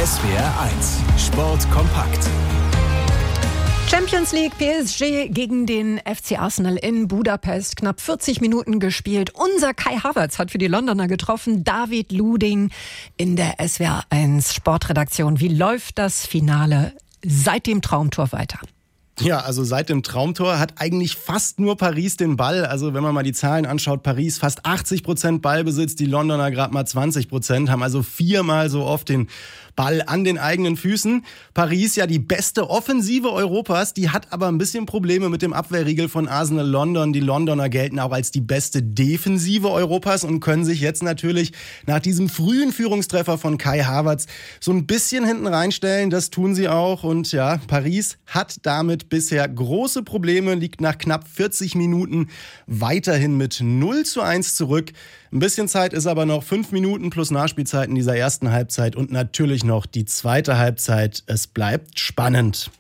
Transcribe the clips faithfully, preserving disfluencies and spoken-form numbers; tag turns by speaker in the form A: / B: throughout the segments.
A: S W R eins Sport kompakt.
B: Champions League, P S G gegen den F C Arsenal in Budapest. Knapp vierzig Minuten gespielt. Unser Kai Havertz hat für die Londoner getroffen. David Luding in der S W R eins Sportredaktion. Wie läuft das Finale seit dem Traumtor weiter?
C: Ja, also seit dem Traumtor hat eigentlich fast nur Paris den Ball. Also wenn man mal die Zahlen anschaut, Paris fast achtzig Prozent Ballbesitz, die Londoner gerade mal zwanzig Prozent, haben also viermal so oft den Ball an den eigenen Füßen. Paris ja die beste Offensive Europas, die hat aber ein bisschen Probleme mit dem Abwehrriegel von Arsenal London. Die Londoner gelten auch als die beste Defensive Europas und können sich jetzt natürlich nach diesem frühen Führungstreffer von Kai Havertz so ein bisschen hinten reinstellen. Das tun sie auch und ja, Paris hat damit bisher große Probleme, liegt nach knapp vierzig Minuten weiterhin mit null zu eins zurück. Ein bisschen Zeit ist aber noch, fünf Minuten plus Nachspielzeit in dieser ersten Halbzeit und natürlich noch die zweite Halbzeit. Es bleibt spannend.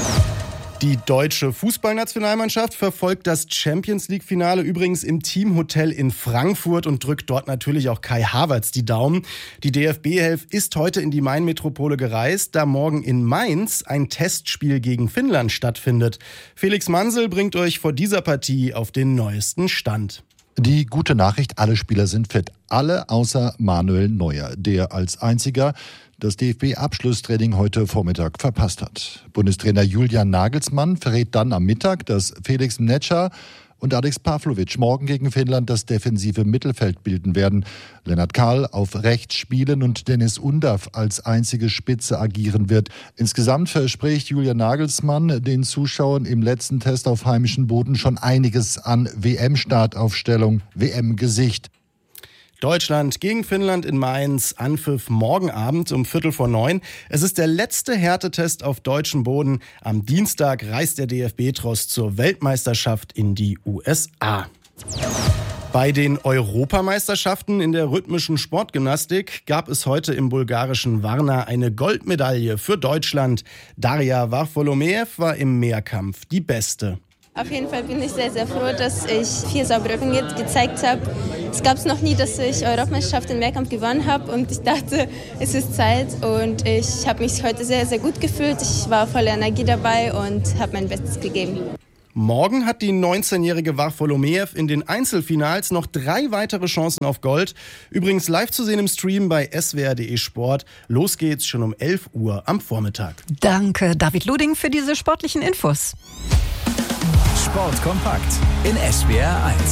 C: Die deutsche Fußballnationalmannschaft verfolgt das Champions-League-Finale übrigens im Teamhotel in Frankfurt und drückt dort natürlich auch Kai Havertz die Daumen. Die D F B-Elf ist heute in die Main-Metropole gereist, da morgen in Mainz ein Testspiel gegen Finnland stattfindet. Felix Mansel bringt euch vor dieser Partie auf den neuesten Stand.
D: Die gute Nachricht, alle Spieler sind fit. Alle außer Manuel Neuer, der als einziger das D F B-Abschlusstraining heute Vormittag verpasst hat. Bundestrainer Julian Nagelsmann verrät dann am Mittag, dass Felix Mnetscher und Alex Pavlovic morgen gegen Finnland das defensive Mittelfeld bilden werden. Lennart Kahl auf rechts spielen und Dennis Undav als einzige Spitze agieren wird. Insgesamt verspricht Julian Nagelsmann den Zuschauern im letzten Test auf heimischem Boden schon einiges an W M-Startaufstellung, W M-Gesicht.
C: Deutschland gegen Finnland in Mainz, Anpfiff morgen Abend um Viertel vor neun. Es ist der letzte Härtetest auf deutschem Boden. Am Dienstag reist der D F B-Tross zur Weltmeisterschaft in die U S A. Bei den Europameisterschaften in der rhythmischen Sportgymnastik gab es heute im bulgarischen Varna eine Goldmedaille für Deutschland. Daria Varfolomeev war im Mehrkampf die Beste.
E: Auf jeden Fall bin ich sehr, sehr froh, dass ich vier saubere Übungen jetzt gezeigt habe. Es gab es noch nie, dass ich Europameisterschaft im Mehrkampf gewonnen habe und ich dachte, es ist Zeit und ich habe mich heute sehr, sehr gut gefühlt. Ich war voller Energie dabei und habe mein Bestes gegeben.
C: Morgen hat die neunzehnjährige Varfolomeev in den Einzelfinals noch drei weitere Chancen auf Gold. Übrigens live zu sehen im Stream bei S W R punkt de Sport. Los geht's schon um elf Uhr am Vormittag.
B: Danke, David Luding, für diese sportlichen Infos.
A: Sport kompakt in S W R eins.